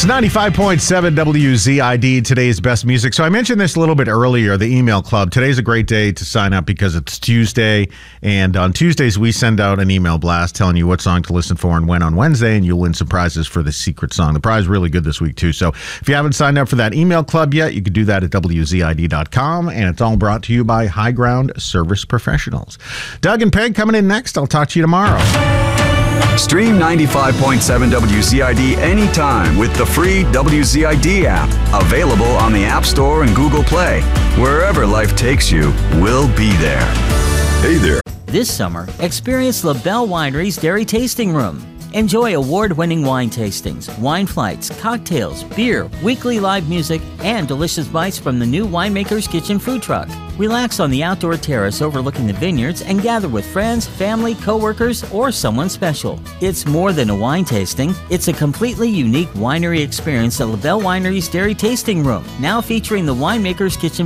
It's 95.7 WZID, today's best music. So I mentioned this a little bit earlier, the email club. Today's a great day to sign up because it's Tuesday. And on Tuesdays, we send out an email blast telling you what song to listen for and when on Wednesday. And you'll win some prizes for the secret song. The prize is really good this week, too. So if you haven't signed up for that email club yet, you can do that at WZID.com. And it's all brought to you by High Ground Service Professionals. Doug and Peg coming in next. I'll talk to you tomorrow. Stream 95.7 WZID anytime with the free WZID app. Available on the App Store and Google Play. Wherever life takes you, we'll be there. Hey there. This summer, experience LaBelle Winery's Dairy Tasting Room. Enjoy award-winning wine tastings, wine flights, cocktails, beer, weekly live music, and delicious bites from the new Winemaker's Kitchen food truck. Relax on the outdoor terrace overlooking the vineyards and gather with friends, family, coworkers, or someone special. It's more than a wine tasting. It's a completely unique winery experience at LaBelle Winery's Dairy Tasting Room, now featuring the Winemaker's Kitchen